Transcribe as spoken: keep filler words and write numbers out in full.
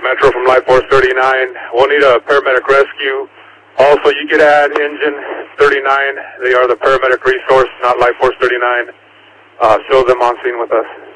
Metro from Life Force thirty-nine. We'll need a paramedic rescue. Also, you could add Engine thirty-nine. They are the paramedic resource, not Life Force thirty-nine. Uh, show them on scene with us.